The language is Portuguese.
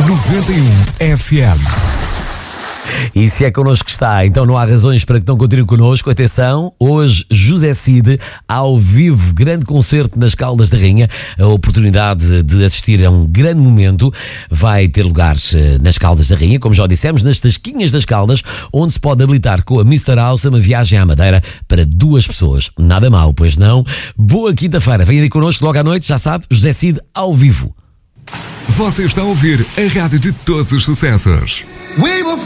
91 FM. E se é connosco que está, então não há razões para que não continue connosco. Atenção, hoje José Cid, ao vivo, grande concerto nas Caldas da Rainha. A oportunidade de assistir a um grande momento vai ter lugar nas Caldas da Rainha, como já dissemos, nas Tasquinhas das Caldas, onde se pode habilitar com a Mr. House uma viagem à Madeira para 2 pessoas. Nada mal, pois não? Boa quinta-feira, venha aí connosco logo à noite, já sabe, José Cid ao vivo. Você está a ouvir a rádio de todos os sucessos. We will